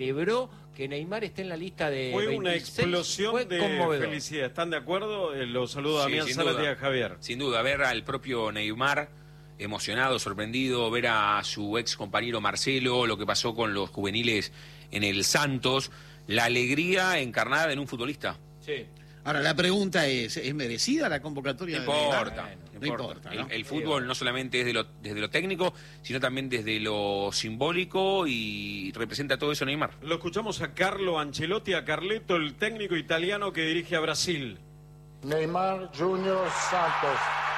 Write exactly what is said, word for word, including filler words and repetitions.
celebró que Neymar esté en la lista de Fue veintiséis. una explosión Fue de conmovedor. felicidad. ¿Están de acuerdo? Eh, Los saludo a Sí, Damián sin Salas duda. y a Javier. Sin duda, ver al propio Neymar emocionado, sorprendido, ver a su ex compañero Marcelo, lo que pasó con los juveniles en el Santos, la alegría encarnada en un futbolista. Sí. Ahora, la pregunta es, ¿es merecida la convocatoria No de Neymar? importa, Bueno, no no importa. importa, El, ¿no? el fútbol no solamente es de lo, desde lo técnico, sino también desde lo simbólico, y representa todo eso Neymar. Lo escuchamos a Carlo Ancelotti, a Carleto, el técnico italiano que dirige a Brasil. Neymar Junior Santos.